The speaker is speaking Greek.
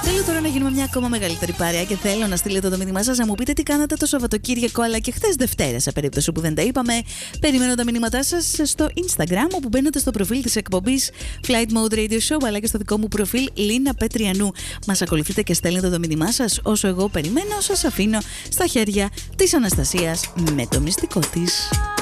Θέλω τώρα να γίνουμε μια ακόμα μεγαλύτερη παρέα και θέλω να στείλετε το μήνυμά σας, να μου πείτε τι κάνατε το Σαββατοκύριακο αλλά και χθες Δευτέρα, σε περίπτωση που δεν τα είπαμε. Περιμένω τα μηνύματά σας στο Instagram, όπου μπαίνετε στο προφίλ της εκπομπής Flight Mode Radio Show, αλλά και στο δικό μου προφίλ Λίνα Πετριανού. Μας ακολουθείτε και στέλνετε το μήνυμά σας. Όσο εγώ περιμένω, σας αφήνω στα χέρια της Αναστασίας με το μυστικό της.